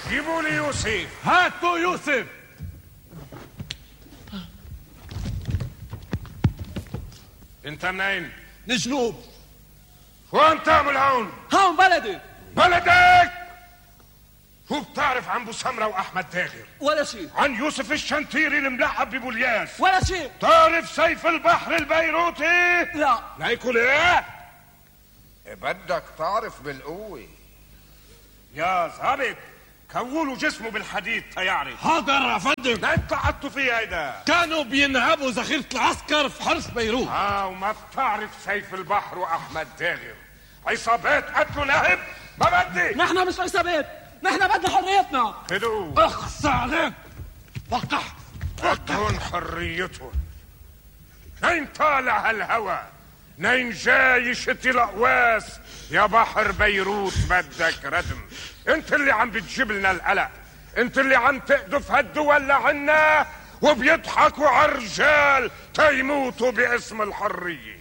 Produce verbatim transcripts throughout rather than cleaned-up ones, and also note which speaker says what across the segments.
Speaker 1: جيبوا لي يوسف.
Speaker 2: هاتوا يوسف.
Speaker 1: انت منين؟
Speaker 3: من الجنوب.
Speaker 1: وين تعمل هون؟
Speaker 3: هون بلدي.
Speaker 1: بلدك؟ شو بتعرف عن بوسمرة واحمد داغر؟
Speaker 3: ولا شيء.
Speaker 1: عن يوسف الشنتيري الملعب ببولياس؟
Speaker 3: ولا شيء.
Speaker 1: تعرف سيف البحر البيروتي؟
Speaker 3: لا.
Speaker 1: ليكوا ايه؟
Speaker 4: بدك تعرف بالقوة.
Speaker 1: يا ظابط كولوا جسمه بالحديد تيعرف.
Speaker 2: حاضر يا فندم.
Speaker 1: لا انت قعدتوا فيه هيدا.
Speaker 2: كانوا بينهبوا ذخيرة العسكر في حرس بيروت.
Speaker 1: اه وما بتعرف سيف البحر واحمد داغر عصابات قتلوا نهب؟ ما بدي.
Speaker 3: نحن مش عصابات، نحن بدنا حريتنا.
Speaker 1: خدوه.
Speaker 2: اخص عليك. وقع.
Speaker 1: بدهم حريتهم. نين طالع هالهوى، نين جاي يشتي الأقواس. يا بحر بيروت بدك ردم. انت اللي عم بتجيب لنا القلق، انت اللي عم تقدف هالدول لعنا وبيضحكوا عالرجال تيموتوا باسم الحرية.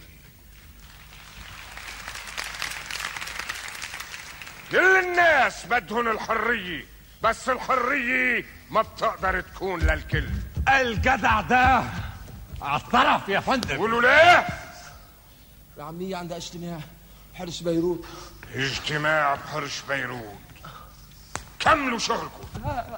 Speaker 1: كل الناس بدهن الحرية، بس الحرية ما بتقدر تكون للكل.
Speaker 2: الجدع ده اعترف يا فندم.
Speaker 1: قولوا ليه؟
Speaker 3: العمية عندها اجتماع بحرس بيروت.
Speaker 1: اجتماع بحرس بيروت. كملوا شغلكم.